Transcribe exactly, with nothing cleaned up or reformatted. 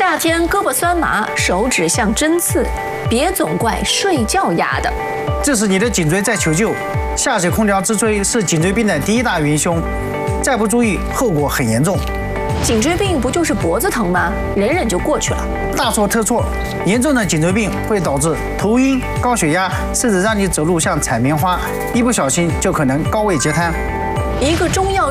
夏天胳膊酸麻，手指像针刺，别总怪睡觉压的。 这是你的颈椎在求救。夏季空调直吹是颈椎病的第一大元凶，再不注意，后果很严重。 颈椎病不就是脖子疼吗？忍忍就过去了。 大错特错，严重的颈椎病会导致头晕、高血压，甚至让你走路像踩棉花，一不小心就可能高位截瘫。 一个中药